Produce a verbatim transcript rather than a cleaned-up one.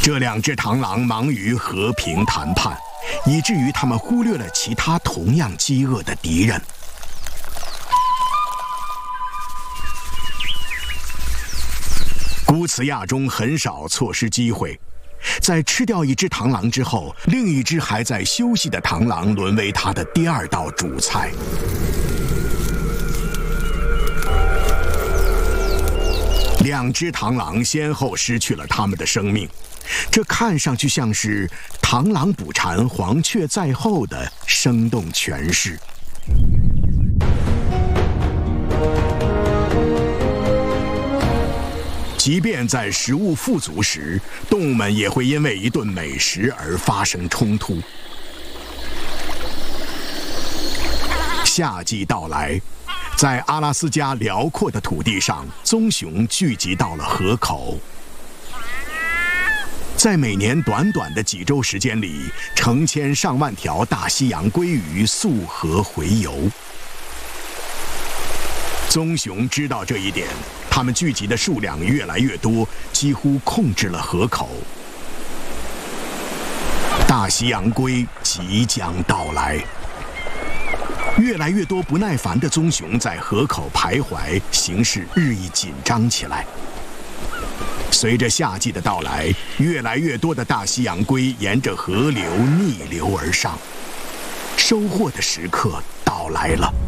这两只螳螂忙于和平谈判，以至于他们忽略了其他同样饥饿的敌人。古茨亚中很少错失机会，在吃掉一只螳螂之后，另一只还在休息的螳螂沦为他的第二道主菜。两只螳螂先后失去了他们的生命，这看上去像是螳螂捕蝉，黄雀在后的生动诠释。即便在食物富足时，动物们也会因为一顿美食而发生冲突。夏季到来，在阿拉斯加辽阔的土地上，棕熊聚集到了河口。在每年短短的几周时间里，成千上万条大西洋鲑鱼溯河洄游。棕熊知道这一点，它们聚集的数量越来越多，几乎控制了河口。大西洋龟即将到来。越来越多不耐烦的棕熊在河口徘徊，形势日益紧张起来。随着夏季的到来，越来越多的大西洋龟沿着河流逆流而上，收获的时刻到来了。